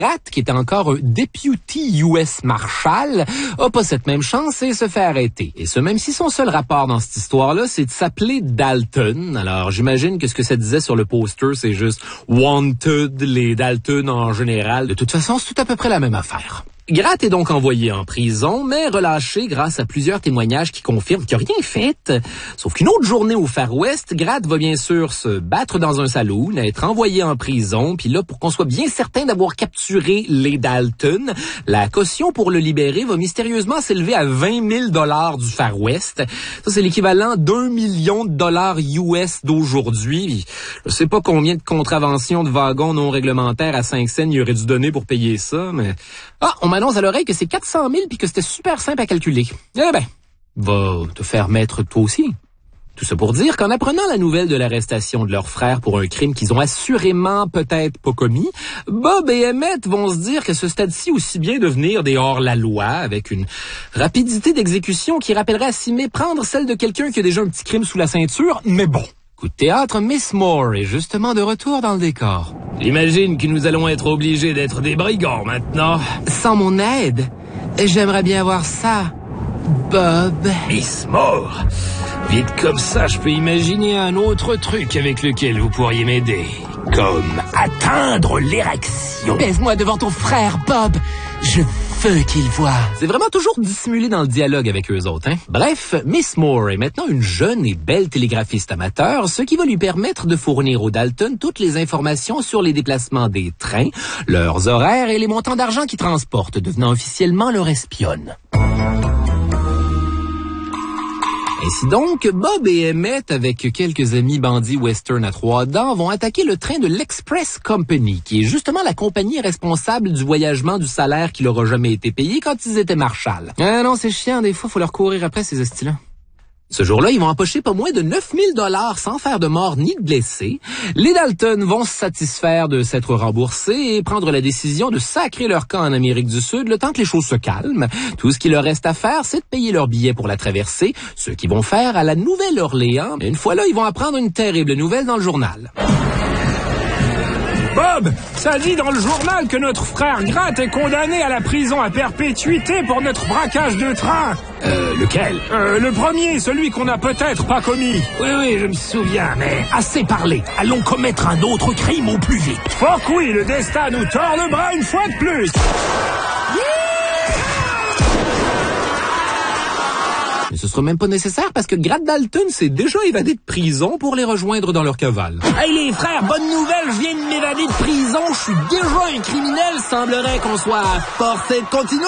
Grat, qui était encore un Deputy US Marshal, a pas cette même chance et se fait arrêter. Et ce, même si son seul rapport dans cette histoire-là, c'est de s'appeler Dalton. Alors, j'imagine que ce que ça disait sur le poster, c'est juste « Wanted », les Dalton en général. De toute façon, c'est tout à peu près la même affaire. Grat est donc envoyé en prison, mais relâché grâce à plusieurs témoignages qui confirment qu'il n'a rien fait. Sauf qu'une autre journée au Far West, Grat va bien sûr se battre dans un saloon, être envoyé en prison, puis là, pour qu'on soit bien certain d'avoir capturé les Dalton, la caution pour le libérer va mystérieusement s'élever à 20 000 $ du Far West. Ça, c'est l'équivalent d'1 million de dollars US d'aujourd'hui. Je sais pas combien de contraventions de wagons non réglementaires à 5 cents il aurait dû donner pour payer ça, mais... Ah, on m'annonce à l'oreille que c'est 400 000 puis que c'était super simple à calculer. Eh ben, va te faire mettre toi aussi. Tout ça pour dire qu'en apprenant la nouvelle de l'arrestation de leur frère pour un crime qu'ils ont assurément peut-être pas commis, Bob et Emmett vont se dire qu'à ce stade-ci, aussi bien devenir des hors-la-loi avec une rapidité d'exécution qui rappellerait à s'y méprendre celle de quelqu'un qui a déjà un petit crime sous la ceinture, mais bon. Coup de théâtre, Miss Moore est justement de retour dans le décor. J'imagine que nous allons être obligés d'être des brigands maintenant. Sans mon aide, j'aimerais bien voir ça, Bob. Miss Moore, vite comme ça, je peux imaginer un autre truc avec lequel vous pourriez m'aider. Comme atteindre l'érection. Baise-moi devant ton frère, Bob. Je veux qu'il voie. C'est vraiment toujours dissimulé dans le dialogue avec eux autres, hein? Bref, Miss Moore est maintenant une jeune et belle télégraphiste amateur, ce qui va lui permettre de fournir aux Dalton toutes les informations sur les déplacements des trains, leurs horaires et les montants d'argent qu'ils transportent, devenant officiellement leur espionne. Ainsi donc, Bob et Emmett, avec quelques amis bandits western à 3 dents, vont attaquer le train de l'Express Company, qui est justement la compagnie responsable du voyagement du salaire qui leur a jamais été payé quand ils étaient marshals. Ah non, c'est chiant, des fois, faut leur courir après ces hosties-là. Ce jour-là, ils vont empocher pas moins de 9 000 $ sans faire de mort ni de blessés. Les Dalton vont se satisfaire de s'être remboursés et prendre la décision de sacrer leur camp en Amérique du Sud le temps que les choses se calment. Tout ce qu'il leur reste à faire, c'est de payer leur billet pour la traversée, ce qu'ils vont faire à la Nouvelle-Orléans. Et une fois là, ils vont apprendre une terrible nouvelle dans le journal. Bob, ça dit dans le journal que notre frère Grat est condamné à la prison à perpétuité pour notre braquage de train. Lequel? Le premier, celui qu'on a peut-être pas commis. Oui, je me souviens, mais assez parlé. Allons commettre un autre crime au plus vite. Fuck oui, le destin nous tord le bras une fois de plus. Mais ce sera même pas nécessaire parce que Grat Dalton s'est déjà évadé de prison pour les rejoindre dans leur cavale. Hey les frères, bonne nouvelle, je viens de m'évader de prison, je suis déjà un criminel, semblerait qu'on soit forcé de continuer.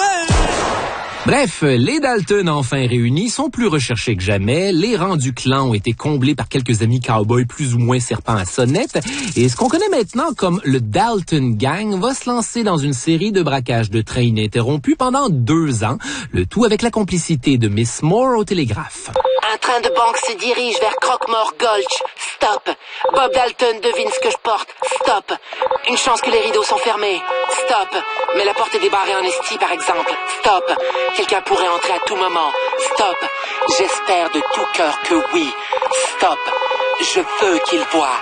Bref, les Dalton enfin réunis sont plus recherchés que jamais. Les rangs du clan ont été comblés par quelques amis cowboys plus ou moins serpents à sonnette. Et ce qu'on connaît maintenant comme le Dalton Gang va se lancer dans une série de braquages de trains ininterrompus pendant 2 ans. Le tout avec la complicité de Miss Moore au télégraphe. Un train de banque se dirige vers Croquemore Gulch. Stop. Bob Dalton devine ce que je porte. Stop. Une chance que les rideaux sont fermés. Stop. Mais la porte est débarrée en esti, par exemple. Stop. Quelqu'un pourrait entrer à tout moment. Stop. J'espère de tout cœur que oui. Stop. Je veux qu'il voie.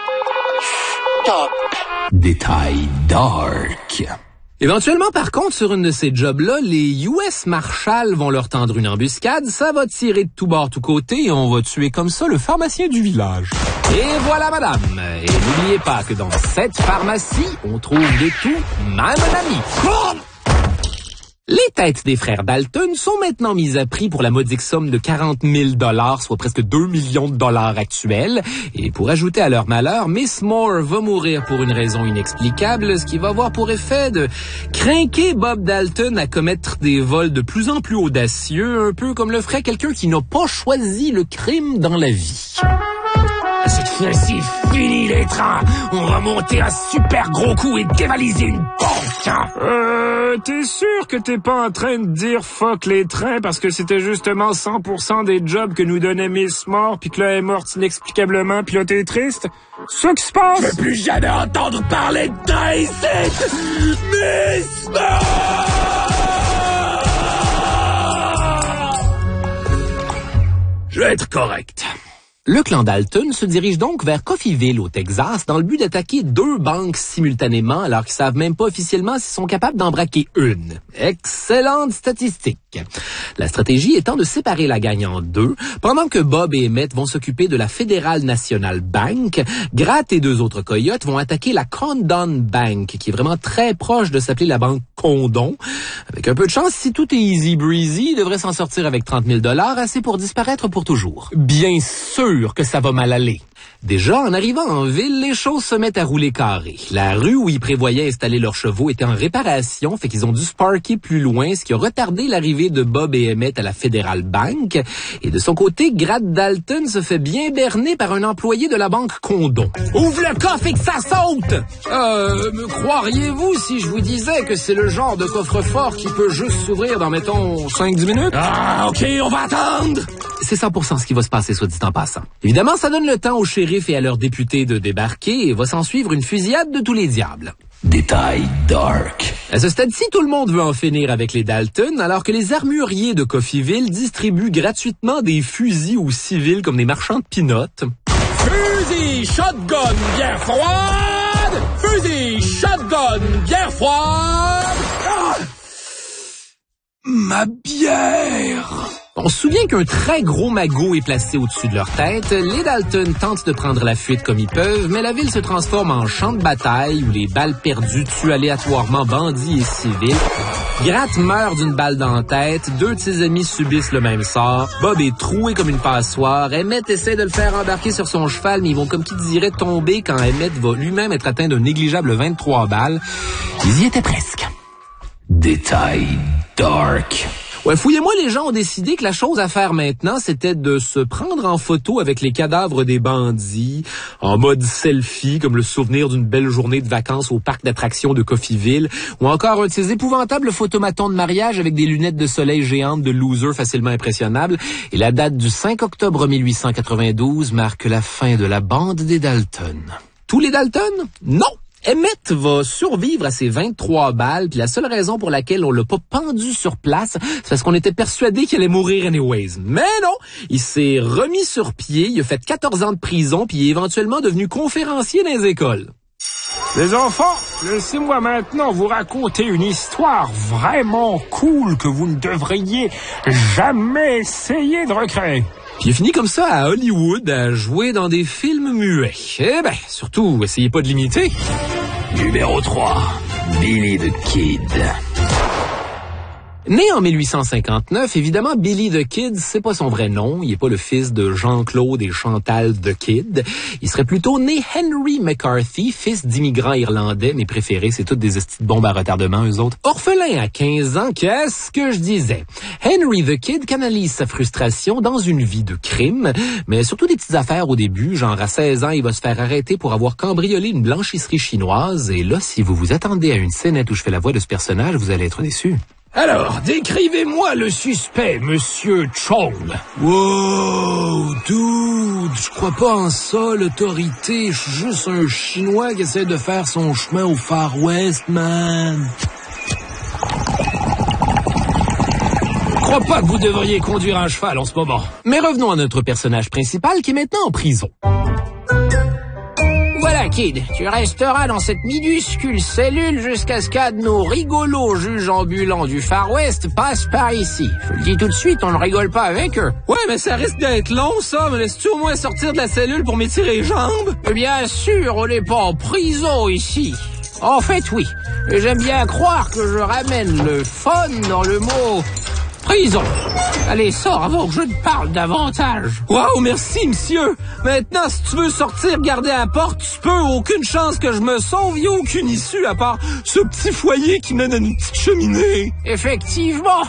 Stop. Détail dark. Éventuellement, par contre, sur une de ces jobs-là, les US Marshals vont leur tendre une embuscade, ça va tirer de tout bord, tout côté, et on va tuer comme ça le pharmacien du village. Et voilà, madame. Et n'oubliez pas que dans cette pharmacie, on trouve de tout, même un ami. Les têtes des frères Dalton sont maintenant mises à prix pour la modique somme de 40 000 $, soit presque 2 millions de dollars actuels. Et pour ajouter à leur malheur, Miss Moore va mourir pour une raison inexplicable, ce qui va avoir pour effet de crinquer Bob Dalton à commettre des vols de plus en plus audacieux, un peu comme le ferait quelqu'un qui n'a pas choisi le crime dans la vie. Cette fois-ci, fini les trains. On va monter un super gros coup et dévaliser une banque. T'es sûr que t'es pas en train de dire fuck les trains parce que c'était justement 100% des jobs que nous donnait Miss Moore puis que là elle est morte inexplicablement puis là t'es triste? C'est ce qui se passe? Je veux plus jamais entendre parler de trains ici! Miss Moore! Je vais être correct. Le clan Dalton se dirige donc vers Coffeyville, au Texas, dans le but d'attaquer 2 banques simultanément, alors qu'ils savent même pas officiellement s'ils sont capables d'en braquer une. Excellente statistique. La stratégie étant de séparer la gang en 2, pendant que Bob et Emmett vont s'occuper de la Federal National Bank, Gratt et 2 autres coyotes vont attaquer la Condon Bank, qui est vraiment très proche de s'appeler la banque Condon. Avec un peu de chance, si tout est easy breezy, il devrait s'en sortir avec 30 000 $, assez pour disparaître pour toujours. Bien sûr que ça va mal aller. Déjà, en arrivant en ville, les choses se mettent à rouler carré. La rue où ils prévoyaient installer leurs chevaux était en réparation, fait qu'ils ont dû se parker plus loin, ce qui a retardé l'arrivée de Bob et Emmett à la Federal Bank. Et de son côté, Gratt Dalton se fait bien berner par un employé de la banque Condon. Ouvre le coffre et que ça saute! Me croiriez-vous si je vous disais que c'est le genre de coffre-fort qui peut juste s'ouvrir dans, mettons, 5-10 minutes? Ah, OK, on va attendre! C'est 100% ce qui va se passer, soit dit en passant. Évidemment, ça donne le temps aux shérifs et à leurs députés de débarquer et va s'en suivre une fusillade de tous les diables. Détail dark. À ce stade-ci, tout le monde veut en finir avec les Dalton, alors que les armuriers de Coffeyville distribuent gratuitement des fusils aux civils comme des marchands de pinottes. Fusil, shotgun, bière froide! Fusil, shotgun, bière froide! Ah! Ma bière! On se souvient qu'un très gros magot est placé au-dessus de leur tête. Les Dalton tentent de prendre la fuite comme ils peuvent, mais la ville se transforme en champ de bataille où les balles perdues tuent aléatoirement bandits et civils. Gratt meurt d'une balle dans la tête, 2 de ses amis subissent le même sort. Bob est troué comme une passoire. Emmett essaie de le faire embarquer sur son cheval, mais ils vont comme qui dirait tomber quand Emmett va lui-même être atteint d'un négligeable 23 balles. Ils y étaient presque. Détail dark. Ouais, fouillez-moi, les gens ont décidé que la chose à faire maintenant, c'était de se prendre en photo avec les cadavres des bandits, en mode selfie, comme le souvenir d'une belle journée de vacances au parc d'attractions de Coffeyville, ou encore un de ces épouvantables photomatons de mariage avec des lunettes de soleil géantes de loser facilement impressionnables. Et la date du 5 octobre 1892 marque la fin de la bande des Dalton. Tous les Dalton? Non! Emmett va survivre à ses 23 balles, puis la seule raison pour laquelle on l'a pas pendu sur place, c'est parce qu'on était persuadé qu'il allait mourir anyways. Mais non! Il s'est remis sur pied, il a fait 14 ans de prison, puis il est éventuellement devenu conférencier dans les écoles. Les enfants, laissez-moi maintenant vous raconter une histoire vraiment cool que vous ne devriez jamais essayer de recréer. Puis il a fini comme ça à Hollywood à jouer dans des films muets. Eh ben, surtout, essayez pas de l'imiter. Numéro 3. Billy the Kid. Né en 1859, évidemment, Billy the Kid, c'est pas son vrai nom. Il est pas le fils de Jean-Claude et Chantal the Kid. Il serait plutôt né Henry McCarthy, fils d'immigrants irlandais. Mes préférés, c'est toutes des estis de bombes à retardement, eux autres. Orphelin à 15 ans, qu'est-ce que je disais? Henry the Kid canalise sa frustration dans une vie de crime, mais surtout des petites affaires au début. Genre, à 16 ans, il va se faire arrêter pour avoir cambriolé une blanchisserie chinoise. Et là, si vous vous attendez à une scénette où je fais la voix de ce personnage, vous allez être déçus. Alors, décrivez-moi le suspect, Monsieur Chong. Wow, dude, je crois pas en ça, l'autorité. Je suis juste un Chinois qui essaie de faire son chemin au Far West, man. Je crois pas que vous devriez conduire un cheval en ce moment. Mais revenons à notre personnage principal qui est maintenant en prison. Voilà, Kid, tu resteras dans cette minuscule cellule jusqu'à ce qu'un de nos rigolos juges ambulants du Far West passe par ici. Je le dis tout de suite, on ne rigole pas avec eux. Ouais, mais ça risque d'être long, ça. Me laisses-tu au moins sortir de la cellule pour m'étirer les jambes? Bien sûr, on n'est pas en prison ici. En fait, oui. Et j'aime bien croire que je ramène le fun dans le mot prison. Allez, sors avant que je te parle davantage. Wow, merci, monsieur. Maintenant, si tu veux sortir, garder la porte, tu peux. Aucune chance que je me sauve. Il n'y a aucune issue à part ce petit foyer qui mène à une petite cheminée. Effectivement.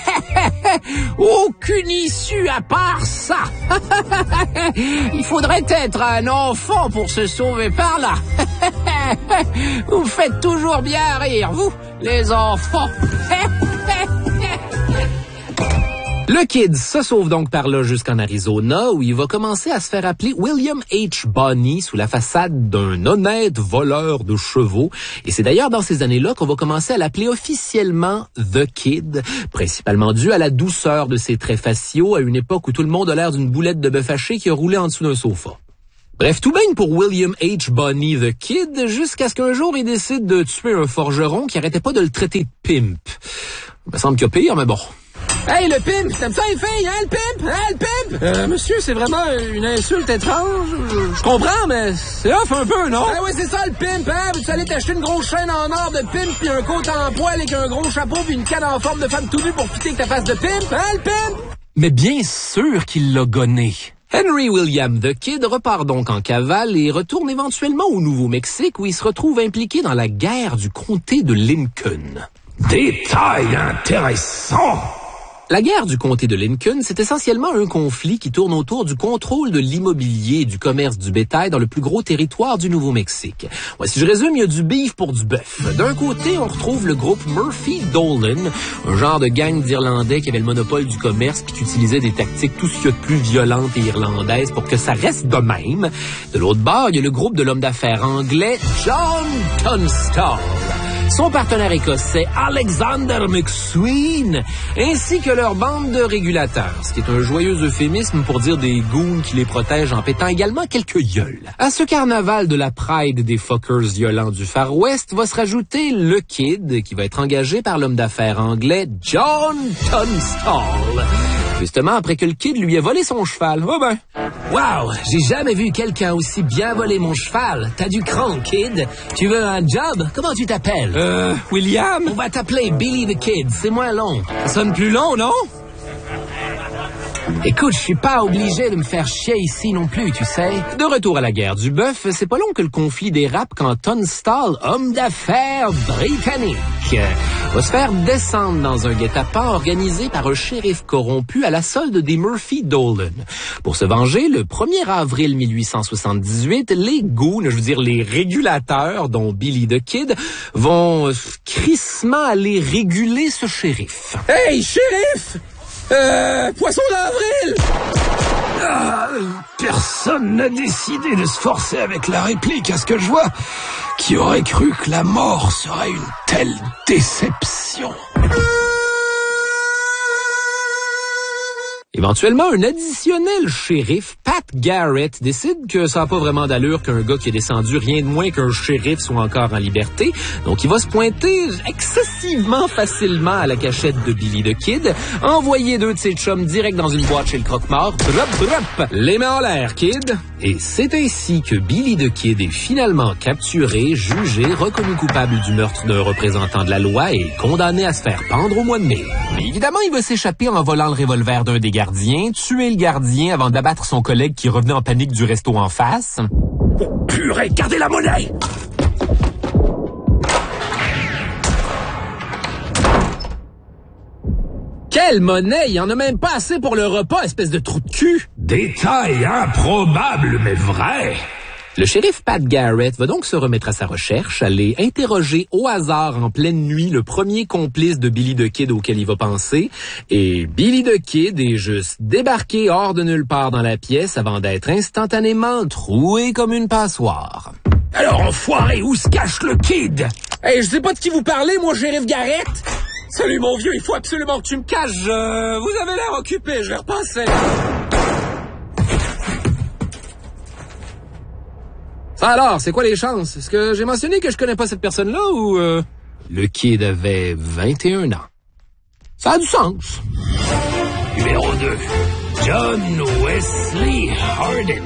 Aucune issue à part ça. Il faudrait être un enfant pour se sauver par là. Vous me faites toujours bien rire, vous, les enfants. Le Kid se sauve donc par là jusqu'en Arizona, où il va commencer à se faire appeler William H. Bonney sous la façade d'un honnête voleur de chevaux. Et c'est d'ailleurs dans ces années-là qu'on va commencer à l'appeler officiellement The Kid, principalement dû à la douceur de ses traits faciaux, à une époque où tout le monde a l'air d'une boulette de bœuf haché qui a roulé en dessous d'un sofa. Bref, tout baigne pour William H. Bonney the Kid, jusqu'à ce qu'un jour il décide de tuer un forgeron qui arrêtait pas de le traiter de pimp. Il me semble qu'il y a pire, mais bon. Hey, le pimp, t'aimes ça les filles, hein, le pimp? Hein, le pimp? Monsieur, c'est vraiment une insulte étrange. Je comprends, mais c'est off un peu, non? Ah ouais, c'est ça, le pimp, hein? Tu allais t'acheter une grosse chaîne en or de pimp, puis un coat en poil avec un gros chapeau, puis une canne en forme de femme tout nue pour fitter avec ta face de pimp, hein, le pimp? Mais bien sûr qu'il l'a gonné. Henry William the Kid repart donc en cavale et retourne éventuellement au Nouveau-Mexique où il se retrouve impliqué dans la guerre du comté de Lincoln. Détail intéressant. La guerre du comté de Lincoln, c'est essentiellement un conflit qui tourne autour du contrôle de l'immobilier et du commerce du bétail dans le plus gros territoire du Nouveau-Mexique. Ouais, si je résume, il y a du beef pour du bœuf. D'un côté, on retrouve le groupe Murphy Dolan, un genre de gang d'Irlandais qui avait le monopole du commerce puis qui utilisait des tactiques tout ce qu'il y a de plus violentes et irlandaises pour que ça reste de même. De l'autre bord, il y a le groupe de l'homme d'affaires anglais John Tunstall, son partenaire écossais Alexander McSween, ainsi que leur bande de régulateurs, ce qui est un joyeux euphémisme pour dire des goons qui les protègent en pétant également quelques gueules. À ce carnaval de la pride des fuckers violents du Far West va se rajouter le Kid, qui va être engagé par l'homme d'affaires anglais John Tunstall, justement après que le Kid lui ait volé son cheval. Oh ben... Wow, j'ai jamais vu quelqu'un aussi bien voler mon cheval. T'as du cran, Kid. Tu veux un job? Comment tu t'appelles? William? On va t'appeler Billy the Kid, c'est moins long. Ça sonne plus long, non? Écoute, je suis pas obligé de me faire chier ici non plus, tu sais. De retour à la guerre du bœuf, c'est pas long que le conflit dérape quand Tunstall, homme d'affaires britannique, va se faire descendre dans un guet-apens organisé par un shérif corrompu à la solde des Murphy Dolan. Pour se venger, le 1er avril 1878, les goons, je veux dire les régulateurs, dont Billy the Kid, vont crissement aller réguler ce shérif. Hey, shérif! Poisson d'avril! Personne n'a décidé de se forcer avec la réplique, à ce que je vois. Qui aurait cru que la mort serait une telle déception? Éventuellement, un additionnel shérif, Pat Garrett, décide que ça n'a pas vraiment d'allure qu'un gars qui est descendu rien de moins qu'un shérif soit encore en liberté. Donc, il va se pointer excessivement facilement à la cachette de Billy the Kid, envoyer 2 de ses chums direct dans une boîte chez le croque-mort. Drop, les mains en l'air, Kid! Et c'est ainsi que Billy the Kid est finalement capturé, jugé, reconnu coupable du meurtre d'un représentant de la loi et condamné à se faire pendre au mois de mai. Mais évidemment, il va s'échapper en volant le revolver d'un des gardiens, tuer le gardien avant d'abattre son collègue qui revenait en panique du resto en face. Oh, purée, gardez la monnaie! Quelle monnaie! Il y en a même pas assez pour le repas, espèce de trou de cul! Détail improbable, mais vrai! Le shérif Pat Garrett va donc se remettre à sa recherche, aller interroger au hasard en pleine nuit le premier complice de Billy the Kid auquel il va penser, et Billy the Kid est juste débarqué hors de nulle part dans la pièce avant d'être instantanément troué comme une passoire. Alors, enfoiré, où se cache le Kid? Hey, je sais pas de qui vous parlez, moi, shérif Garrett! Salut mon vieux, il faut absolument que tu me caches, vous avez l'air occupé, je vais repasser. Ça alors, c'est quoi les chances? Est-ce que j'ai mentionné que je connais pas cette personne-là ou... Le Kid avait 21 ans. Ça a du sens. Numéro 2. John Wesley Hardin.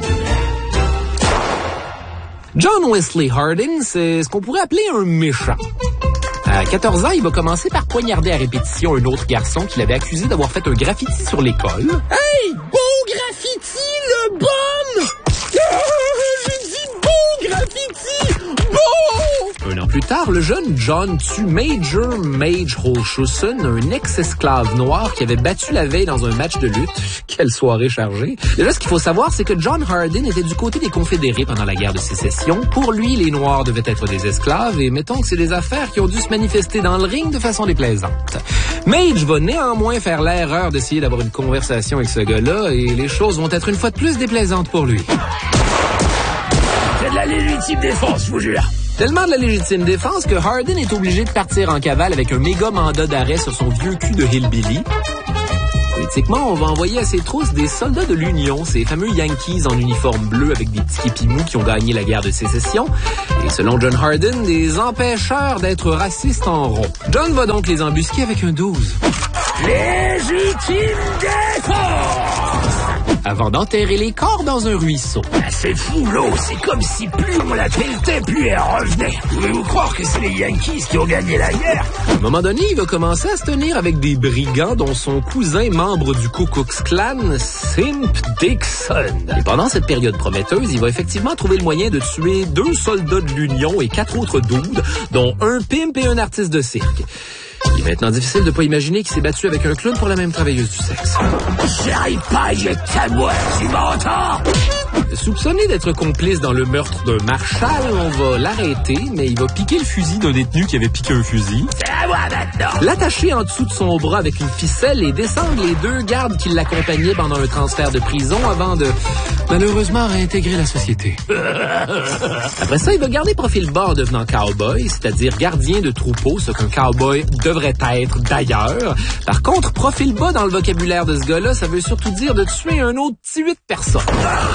John Wesley Hardin, c'est ce qu'on pourrait appeler un méchant. À 14 ans, il va commencer par poignarder à répétition un autre garçon qui l'avait accusé d'avoir fait un graffiti sur l'école. Hey! Beau graffiti, le bon! J'ai dit beau graffiti! Beau! Un an plus tard, le jeune John tue Major Mage Holschussen, un ex-esclave noir qui avait battu la veille dans un match de lutte. Quelle soirée chargée! Déjà, ce qu'il faut savoir, c'est que John Hardin était du côté des Confédérés pendant la guerre de sécession. Pour lui, les Noirs devaient être des esclaves et mettons que c'est des affaires qui ont dû se manifester dans le ring de façon déplaisante. Mage va néanmoins faire l'erreur d'essayer d'avoir une conversation avec ce gars-là et les choses vont être une fois de plus déplaisantes pour lui. C'est de la légitime défense, je vous jure. Tellement de la légitime défense que Hardin est obligé de partir en cavale avec un méga mandat d'arrêt sur son vieux cul de hillbilly. Politiquement, on va envoyer à ses trousses des soldats de l'Union, ces fameux Yankees en uniforme bleu avec des petits képis mous qui ont gagné la guerre de sécession. Et selon John Hardin, des empêcheurs d'être racistes en rond. John va donc les embusquer avec un 12. Légitime défense! Avant d'enterrer les corps dans un ruisseau. C'est fou, l'eau. C'est comme si plus on la tiltait, plus elle revenait. Pouvez-vous croire que c'est les Yankees qui ont gagné la guerre? À un moment donné, il va commencer à se tenir avec des brigands dont son cousin, membre du Ku Klux Klan, Simp Dixon. Et pendant cette période prometteuse, il va effectivement trouver le moyen de tuer 2 soldats de l'Union et 4 autres dudes, dont un pimp et un artiste de cirque. Il est maintenant difficile de pas imaginer qu'il s'est battu avec un clown pour la même travailleuse du sexe. J'arrive pas à y être à moi, tu m'entends? Soupçonné d'être complice dans le meurtre d'un marshal, on va l'arrêter, mais il va piquer le fusil d'un détenu qui avait piqué un fusil. C'est à moi maintenant! L'attacher en dessous de son bras avec une ficelle et descendre les 2 gardes qui l'accompagnaient pendant un transfert de prison avant de, malheureusement, réintégrer la société. Après ça, il va garder profil bas en devenant cowboy, c'est-à-dire gardien de troupeau, ce qu'un cowboy devrait être d'ailleurs. Par contre, profil bas dans le vocabulaire de ce gars-là, ça veut surtout dire de tuer un autre 18 personnes.